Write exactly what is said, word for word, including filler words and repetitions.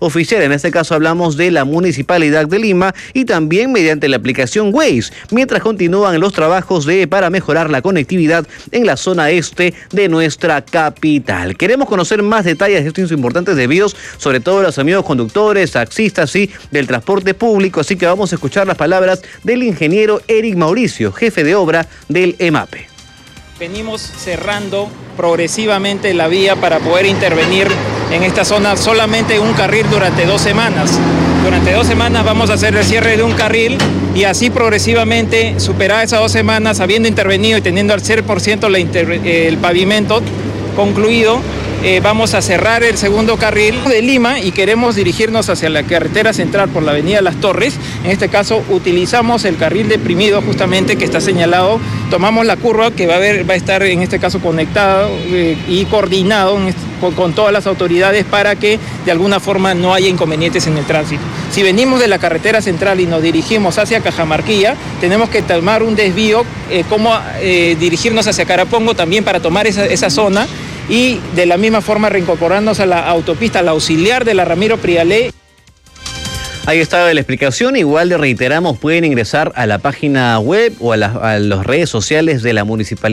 oficial. En este caso hablamos de la Municipalidad de Lima y también mediante la aplicación Waze, mientras continúan los trabajos de para mejorar la conectividad en la zona este de nuestra capital. Queremos conocer más detalles de estos importantes desvíos, sobre todo los amigos conductores, taxistas y del transporte público, así que vamos a escuchar las palabras del ingeniero Eric Mauricio, jefe de obra del EMAPE. Venimos cerrando progresivamente la vía para poder intervenir en esta zona solamente un carril durante dos semanas. Durante dos semanas vamos a hacer el cierre de un carril y así progresivamente, superar esas dos semanas, habiendo intervenido y teniendo al cien por ciento la inter, el pavimento concluido, eh, vamos a cerrar el segundo carril de Lima y queremos dirigirnos hacia la carretera central por la avenida Las Torres. En este caso utilizamos el carril deprimido justamente que está señalado, tomamos la curva que va a, haber, va a estar en este caso conectado eh, y coordinado en este, con, con todas las autoridades para que de alguna forma no haya inconvenientes en el tránsito. Si venimos de la carretera central y nos dirigimos hacia Cajamarquilla, tenemos que tomar un desvío, eh, como eh, dirigirnos hacia Carapongo también para tomar esa, esa zona y de la misma forma reincorporarnos a la autopista, la auxiliar de la Ramiro Prialé. Ahí estaba la explicación. Igual le reiteramos, pueden ingresar a la página web o a, la, a las redes sociales de la municipalidad.